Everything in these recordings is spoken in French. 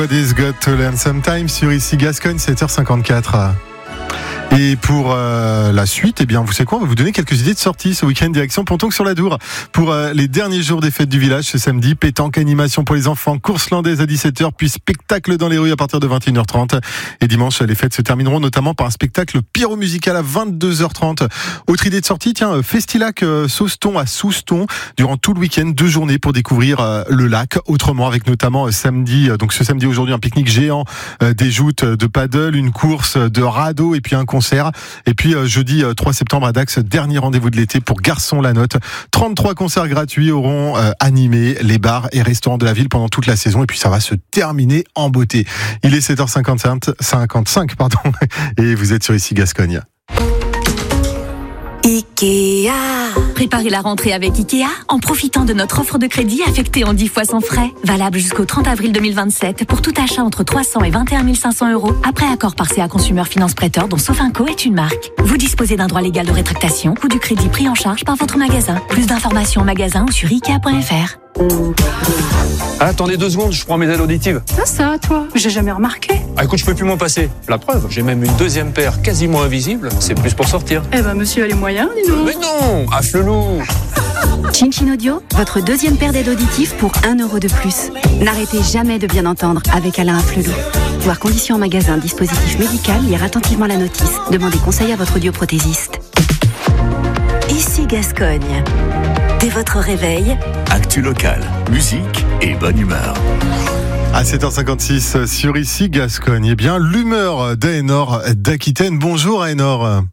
Nobody's Got to Learn Sometime sur ici Gascogne, 7h54. Et pour la suite, eh bien, vous savez quoi, on va vous donner quelques idées de sortie ce week-end direction Pontonc-sur-la-Dour. Pour les derniers jours des fêtes du village ce samedi, pétanque, animation pour les enfants, course landaise à 17h, puis spectacle dans les rues à partir de 21h30. Et dimanche, les fêtes se termineront notamment par un spectacle pyro-musical à 22h30. Autre idée de sortie, tiens, Festilac Sauston à Souston durant tout le week-end, 2 journées pour découvrir le lac. Autrement, avec notamment samedi, donc ce samedi aujourd'hui, un pique-nique géant, des joutes de paddle, une course de radeau et puis un concert. Et puis jeudi 3 septembre à Dax, dernier rendez-vous de l'été pour Garçon la Note. 33 concerts gratuits auront animé les bars et restaurants de la ville pendant toute la saison. Et puis ça va se terminer en beauté. Il est 7h55, pardon, et vous êtes sur ici Gascogne. Ikea. Préparez la rentrée avec Ikea en profitant de notre offre de crédit affectée en 10 fois sans frais. Valable jusqu'au 30 avril 2027 pour tout achat entre 300 et 21 500 €. Après accord par CA Consumer Finance Prêteur dont Sofinco est une marque. Vous disposez d'un droit légal de rétractation ou du crédit pris en charge par votre magasin. Plus d'informations en magasin ou sur Ikea.fr. Attendez 2 secondes, je prends mes aides auditives. Ça, toi, j'ai jamais remarqué. Ah écoute, je peux plus m'en passer. La preuve, j'ai même une deuxième paire quasiment invisible. C'est plus pour sortir. Eh ben, monsieur a les moyens, dis donc. Mais non, afflelou. Chin Audio, votre deuxième paire d'aides auditives pour 1 € de plus. N'arrêtez jamais de bien entendre avec Alain Afflelou. Voir conditions en magasin, dispositif médical, lire attentivement la notice. Demandez conseil à votre audioprothésiste. Ici Gascogne. Dès votre réveil, actu locale, musique et bonne humeur. À 7h56 sur ici Gascogne, eh bien l'humeur d'Aénor d'Aquitaine. Bonjour Aénor.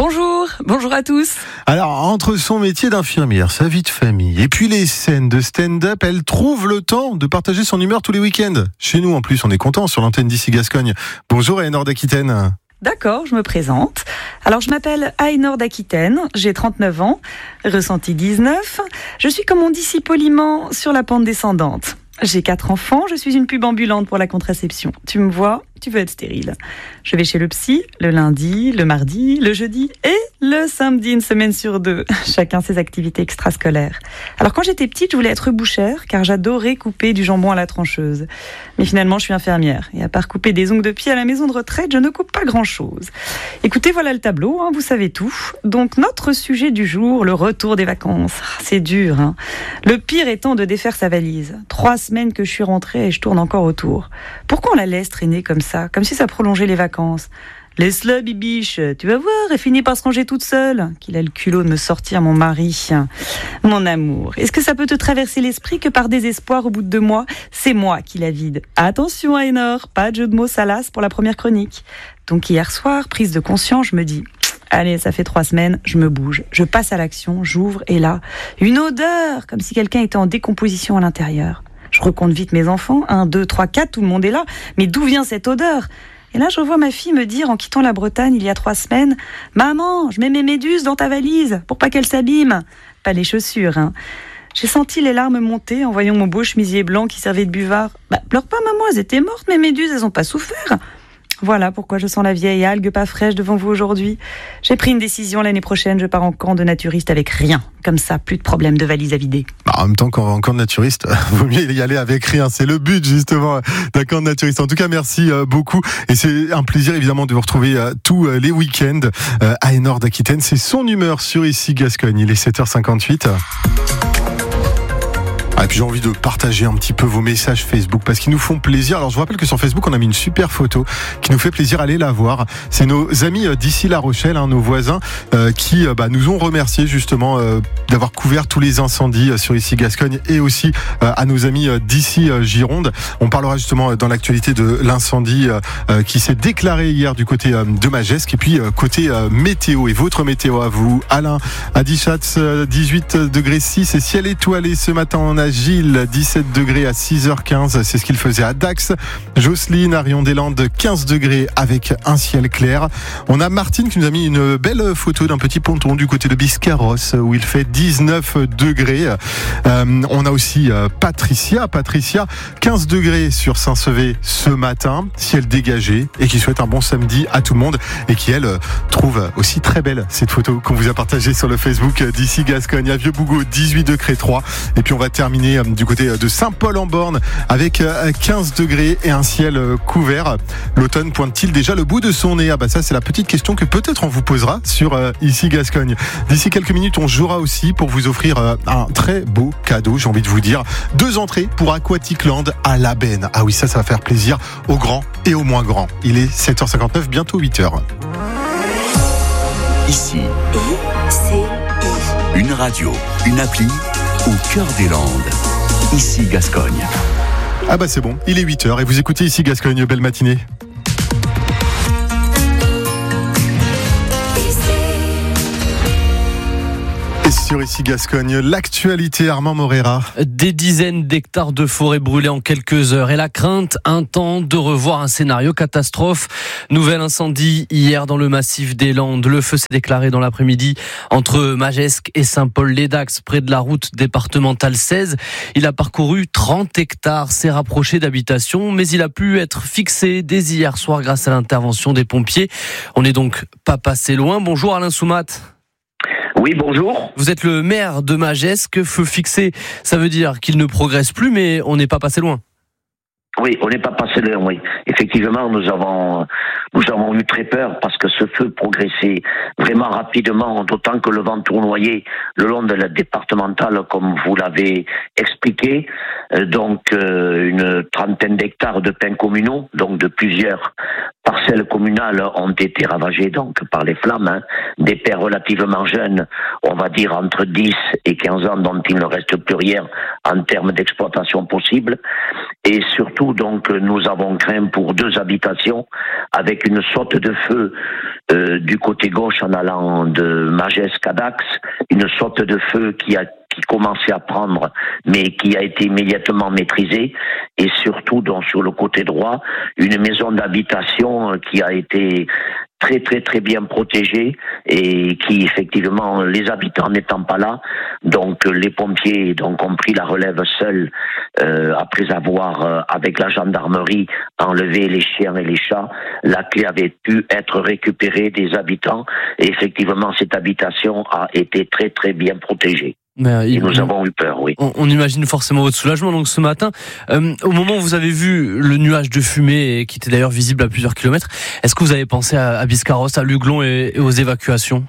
Bonjour à tous. Alors, entre son métier d'infirmière, sa vie de famille, et puis les scènes de stand-up, elle trouve le temps de partager son humeur tous les week-ends. Chez nous, en plus, on est content sur l'antenne d'ici Gascogne. Bonjour Aénor d'Aquitaine. D'accord, je me présente. Alors, je m'appelle Aénor d'Aquitaine, j'ai 39 ans, ressenti 19. Je suis, comme on dit si poliment, sur la pente descendante. J'ai 4 enfants, je suis une pub ambulante pour la contraception. Tu me vois, tu veux être stérile. Je vais chez le psy, le lundi, le mardi, le jeudi et le samedi, une semaine sur 2. Chacun ses activités extrascolaires. Alors quand j'étais petite, je voulais être bouchère, car j'adorais couper du jambon à la trancheuse. Mais finalement, je suis infirmière. Et à part couper des ongles de pied à la maison de retraite, je ne coupe pas grand-chose. Écoutez, voilà le tableau, vous savez tout. Donc notre sujet du jour, le retour des vacances. C'est dur, Le pire étant de défaire sa valise. 3 semaines que je suis rentrée et je tourne encore autour. Pourquoi on la laisse traîner comme ça, comme si ça prolongeait les vacances? Laisse-le, bibiche, tu vas voir, elle finit par se ranger toute seule. Qu'il a le culot de me sortir, mon mari. Mon amour, est-ce que ça peut te traverser l'esprit que par désespoir, au bout de 2 mois, c'est moi qui la vide? Attention, Aénor, pas de jeu de mots salaces pour la première chronique. Donc hier soir, prise de conscience, je me dis... Allez, ça fait 3 semaines, je me bouge. Je passe à l'action, j'ouvre, et là, une odeur, comme si quelqu'un était en décomposition à l'intérieur. Je recompte vite mes enfants, 1, 2, 3, 4, tout le monde est là. Mais d'où vient cette odeur? Et là, je revois ma fille me dire, en quittant la Bretagne il y a 3 semaines, « Maman, je mets mes méduses dans ta valise, pour pas qu'elles s'abîment. » Pas les chaussures, J'ai senti les larmes monter en voyant mon beau chemisier blanc qui servait de buvard. « Pleure pas, maman, elles étaient mortes, mes méduses, elles ont pas souffert. » Voilà pourquoi je sens la vieille algue pas fraîche devant vous aujourd'hui. J'ai pris une décision, l'année prochaine, je pars en camp de naturiste avec rien. Comme ça, plus de problème de valise à vider. En même temps, en camp de naturiste, vaut mieux y aller avec rien. C'est le but, justement, d'un camp de naturiste. En tout cas, merci beaucoup. Et c'est un plaisir, évidemment, de vous retrouver tous les week-ends. Aénor d'Aquitaine, c'est son humeur sur ici Gascogne. Il est 7h58. Et puis j'ai envie de partager un petit peu vos messages Facebook parce qu'ils nous font plaisir. Alors je vous rappelle que sur Facebook on a mis une super photo qui nous fait plaisir, allez la voir. C'est nos amis d'ici La Rochelle, nos voisins qui nous ont remerciés justement d'avoir couvert tous les incendies sur ici Gascogne et aussi à nos amis d'ici Gironde. On parlera justement dans l'actualité de l'incendie qui s'est déclaré hier du côté de Magesque et puis côté météo et votre météo à vous. Alain à Dichatz, 18 degrés 6 et ciel étoilé ce matin. On a Gilles, 17 degrés à 6h15, c'est ce qu'il faisait à Dax. Jocelyne, à Rion-des-Landes, 15 degrés avec un ciel clair. On a Martine qui nous a mis une belle photo d'un petit ponton du côté de Biscarrosse où il fait 19 degrés. On a aussi Patricia, 15 degrés sur Saint-Sevé ce matin, ciel dégagé et qui souhaite un bon samedi à tout le monde et qui elle trouve aussi très belle cette photo qu'on vous a partagée sur le Facebook d'ici Gascogne. À Vieux-Bougot, 18 degrés 3 et puis on va terminer terminé du côté de Saint-Paul-en-Borne avec 15 degrés et un ciel couvert. L'automne pointe-t-il déjà le bout de son nez? Ça c'est la petite question que peut-être on vous posera sur Ici Gascogne. D'ici quelques minutes, on jouera aussi pour vous offrir un très beau cadeau, j'ai envie de vous dire. 2 entrées pour Aquatic Land à La Benne. Ah oui, ça va faire plaisir aux grands et aux moins grands. Il est 7h59, bientôt 8h. Ici, une radio, une appli au cœur des Landes. Ici Gascogne. C'est bon, il est 8h et vous écoutez Ici Gascogne, belle matinée. Sur Ici Gascogne, l'actualité, Armand Morera. Des dizaines d'hectares de forêt brûlés en quelques heures et la crainte, un temps de revoir un scénario catastrophe. Nouvel incendie hier dans le massif des Landes. Le feu s'est déclaré dans l'après-midi entre Magescq et Saint-Paul-les-Dax, près de la route départementale 16. Il a parcouru 30 hectares, s'est rapproché d'habitations, mais il a pu être fixé dès hier soir grâce à l'intervention des pompiers. On n'est donc pas passé loin. Bonjour Alain Soumat. Oui, bonjour. Vous êtes le maire de Magescq. Feu fixé, ça veut dire qu'il ne progresse plus, mais on n'est pas passé loin. Oui, on n'est pas passé loin, oui. Effectivement, nous avons eu très peur parce que ce feu progressait vraiment rapidement, d'autant que le vent tournoyait le long de la départementale, comme vous l'avez expliqué. Donc, une trentaine d'hectares de pins communaux, donc de plusieurs parcelles communales ont été ravagées donc par les flammes. Des pères relativement jeunes, on va dire entre 10 et 15 ans, dont il ne reste plus rien en termes d'exploitation possible. Et surtout, donc, nous avons craint pour 2 habitations avec une saute de feu du côté gauche en allant de Magescq à Dax, une saute de feu qui commençait à prendre, mais qui a été immédiatement maîtrisée, et surtout, donc, sur le côté droit, une maison d'habitation qui a été très très très bien protégée et qui effectivement, les habitants n'étant pas là, donc les pompiers donc ont pris la relève seuls après avoir avec la gendarmerie enlevé les chiens et les chats. La clé avait pu être récupérée des habitants et effectivement cette habitation a été très très bien protégée. Et nous avons eu peur, oui. On imagine forcément votre soulagement. Donc ce matin, au moment où vous avez vu le nuage de fumée, qui était d'ailleurs visible à plusieurs kilomètres, est-ce que vous avez pensé à Biscarrosse, à Luglon et aux évacuations?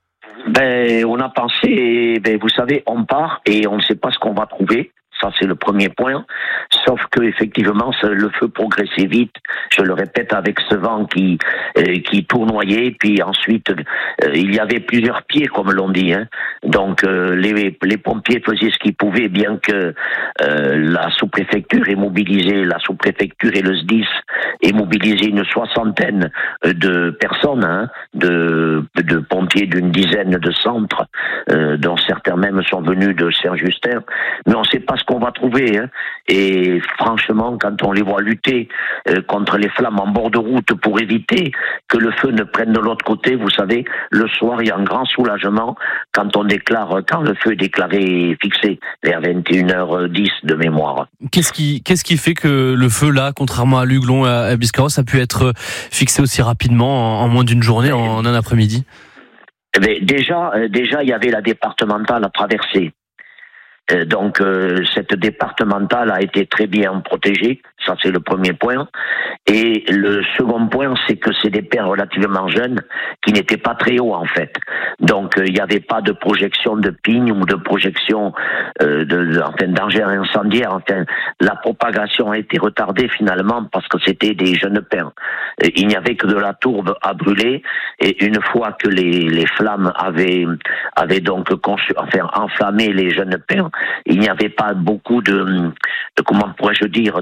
On a pensé, vous savez, on part et on ne sait pas ce qu'on va trouver. Ça, c'est le premier point. Sauf que effectivement, le feu progressait vite. Je le répète, avec ce vent qui tournoyait. Puis ensuite, il y avait plusieurs pieds, comme l'on dit. Donc, les pompiers faisaient ce qu'ils pouvaient, bien que la sous-préfecture ait mobilisé, la sous-préfecture et le SDIS aient mobilisé une 60aine de personnes, de pompiers d'une dizaine de centres, dont certains même sont venus de Saint-Justin. Mais on ne sait pas ce qu'on va trouver. Et franchement, quand on les voit lutter contre les flammes en bord de route pour éviter que le feu ne prenne de l'autre côté, vous savez, le soir, il y a un grand soulagement quand le feu est déclaré fixé vers 21h10 de mémoire. Qu'est-ce qui fait que le feu là, contrairement à Luglon et à Biscarrosse, a pu être fixé aussi rapidement en moins d'une journée, en un après-midi? Déjà, il y avait la départementale à traverser. Donc cette départementale a été très bien protégée, ça c'est le premier point. Et le second point, c'est que c'est des pères relativement jeunes qui n'étaient pas très hauts en fait. Donc il n'y avait pas de projection de pigne ou de projection d'engins incendiaires. Enfin, la propagation a été retardée finalement parce que c'était des jeunes pins. Il n'y avait que de la tourbe à brûler, et une fois que les flammes avaient donc enflammé les jeunes pins, il n'y avait pas beaucoup de comment pourrais-je dire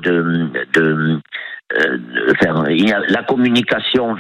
la communication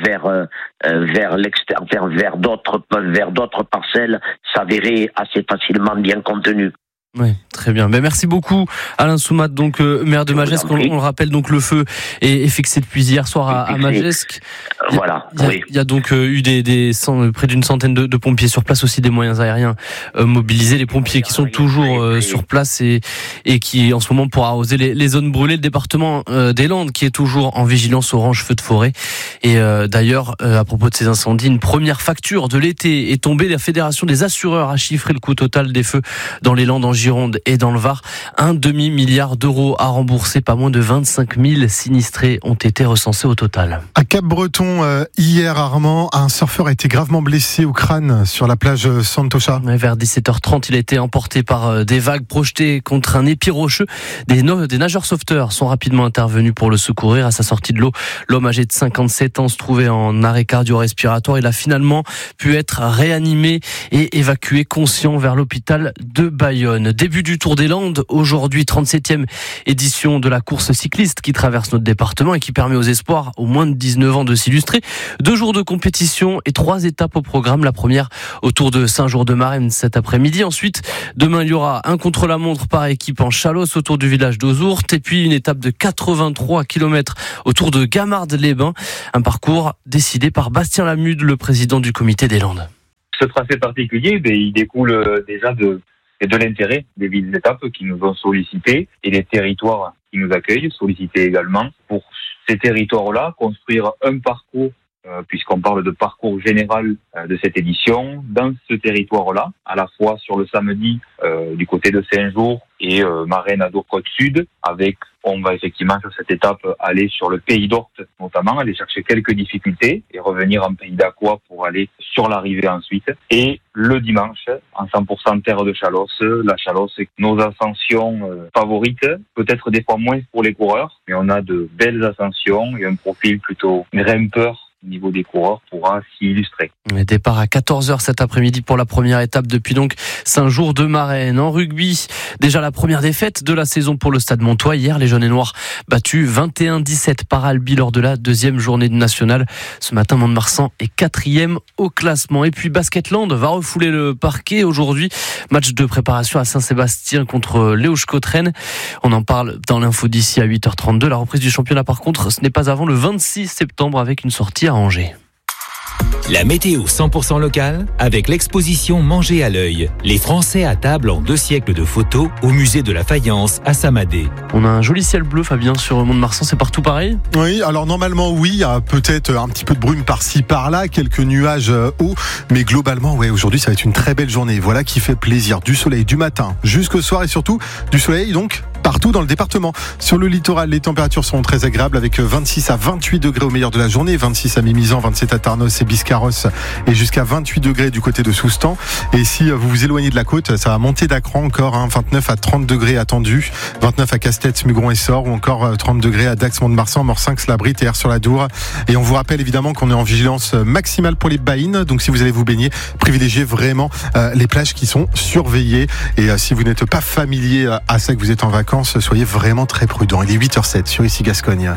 vers d'autres parcelles s'avérait assez facilement bien contenue. Oui, très bien. Merci beaucoup Alain Soumat, donc maire de Magescq. On le rappelle, donc le feu est fixé depuis hier soir à Magescq. Voilà. Il y a donc eu près d'une centaine de pompiers sur place, aussi des moyens aériens mobilisés. Les pompiers qui sont toujours sur place et qui en ce moment pour arroser les zones brûlées. Le département des Landes qui est toujours en vigilance orange feu de forêt. Et d'ailleurs, à propos de ces incendies, une première facture de l'été est tombée. La Fédération des assureurs a chiffré le coût total des feux dans les Landes, en Gironde et dans le Var. 1,5 milliard d'euros à rembourser. Pas moins de 25 000 sinistrés ont été recensés au total. À Cap-Breton, hier, Armand, un surfeur a été gravement blessé au crâne sur la plage Santocha. Vers 17h30, il a été emporté par des vagues projetées contre un épi rocheux. Des nageurs sauveteurs sont rapidement intervenus pour le secourir. À sa sortie de l'eau, l'homme âgé de 57 ans se trouvait en arrêt cardio-respiratoire. Il a finalement pu être réanimé et évacué conscient vers l'hôpital de Bayonne. Début du Tour des Landes, aujourd'hui 37e édition de la course cycliste qui traverse notre département et qui permet aux espoirs aux moins de 19 ans de s'illustrer. 2 jours de compétition et 3 étapes au programme. La première autour de Saint-Jour-de-Maremmes cet après-midi. Ensuite, demain, il y aura un contre-la-montre par équipe en Chalosse autour du village d'Ozourt et puis une étape de 83 km autour de Gamarde-les-Bains. Un parcours décidé par Bastien Lamude, le président du comité des Landes. Ce tracé particulier, il découle déjà de l'intérêt des villes d'étape qui nous ont sollicités et des territoires qui nous accueillent, sollicités également. Pour ces territoires-là, construire un parcours, puisqu'on parle de parcours général de cette édition, dans ce territoire-là, à la fois sur le samedi du côté de Saint-Jour et Marennes à Côte-Sud, on va effectivement sur cette étape aller sur le pays d'Orthe notamment, aller chercher quelques difficultés et revenir en pays d'Aqua pour aller sur l'arrivée ensuite. Et le dimanche, en 100% terre de Chalosse, la Chalosse est nos ascensions favorites, peut-être des fois moins pour les coureurs, mais on a de belles ascensions et un profil plutôt grimpeur au niveau des coureurs pourra s'y illustrer. Départ à 14h cet après-midi pour la première étape depuis donc Saint-Jour-de-Maremmes. En rugby, déjà la première défaite de la saison pour le Stade Montois. Hier, les jaunes et noirs battus 21-17 par Albi lors de la deuxième journée de nationale. Ce matin, Mont-de-Marsan est 4e au classement. Et puis Basketland va refouler le parquet aujourd'hui. Match de préparation à Saint-Sébastien contre Léouche-Cotterêts. On en parle dans l'info d'ici à 8h32. La reprise du championnat par contre, ce n'est pas avant le 26 septembre avec une sortie à Angers. La météo 100% locale avec l'exposition Manger à l'œil. Les Français à table en 2 siècles de photos au musée de la faïence à Samadé. On a un joli ciel bleu, Fabien, sur Mont-de-Marsan. C'est partout pareil ? Oui, alors normalement oui, il y a peut-être un petit peu de brume par-ci par-là, quelques nuages hauts, mais globalement ouais, aujourd'hui ça va être une très belle journée. Voilà qui fait plaisir, du soleil du matin jusqu'au soir et surtout du soleil donc partout dans le département. Sur le littoral, les températures seront très agréables avec 26 à 28 degrés au meilleur de la journée, 26 à Mimizan, 27 à Tarnos et Biscarrosse et jusqu'à 28 degrés du côté de Soustan. Et si vous vous éloignez de la côte, ça va monter d'Acran encore, 29 à 30 degrés attendus, 29 à Castex, Mugron et Sort ou encore 30 degrés à Dax, Mont-de-Marsan, Morsinx, Labrit et Aire-sur-la-Dour. Et on vous rappelle évidemment qu'on est en vigilance maximale pour les baïnes, donc si vous allez vous baigner, privilégiez vraiment les plages qui sont surveillées. Et si vous n'êtes pas familier à ça, que vous êtes en vacances, soyez vraiment très prudents. Il est 8h07 sur Ici Gascogne.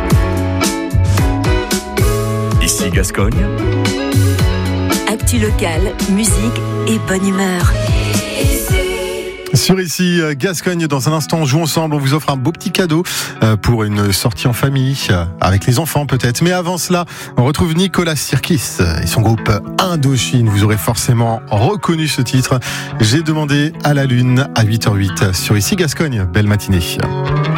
Ici Gascogne. Actu locale, musique et bonne humeur. Sur Ici Gascogne, dans un instant, on joue ensemble. On vous offre un beau petit cadeau pour une sortie en famille, avec les enfants peut-être. Mais avant cela, on retrouve Nicolas Sirkis et son groupe Indochine. Vous aurez forcément reconnu ce titre. J'ai demandé à la lune à 8h08 sur Ici Gascogne. Belle matinée.